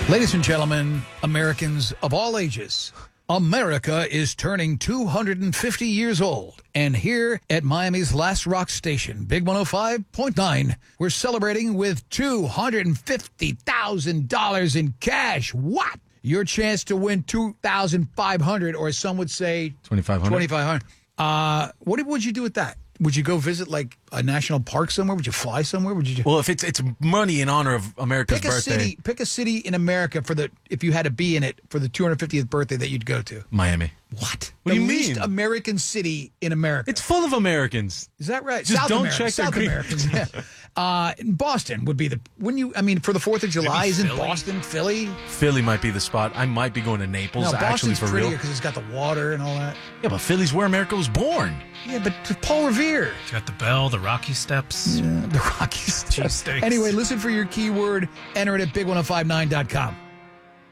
Ladies and gentlemen, Americans of all ages, America is turning 250 years old. And here at Miami's last rock station, Big 105.9, we're celebrating with $250,000 in cash. What? Your chance to win $2,500, or some would say $2,500. What would you do with that? Would you go visit like a national park somewhere? Would you fly somewhere? Would you? Well, if it's money in honor of America's birthday, pick a city in America if you had to be in it for the 250th birthday that you'd go to. Miami. What? What do you least mean? American city in America. It's full of Americans. Is that right? Just South don't America, check their South green- Americans. Yeah. Boston would be wouldn't you? I mean, for the 4th of July, isn't Philly? Boston, Philly? Philly might be the spot. I might be going to Naples, No, actually, Boston's for prettier real. because it's got the water and all that. Yeah, but Philly's where America was born. Yeah, but Paul Revere. You got the Bell, the Rocky Steps. The Rockies. Cheesesteaks. Anyway, listen for your keyword. Enter it at big1059.com.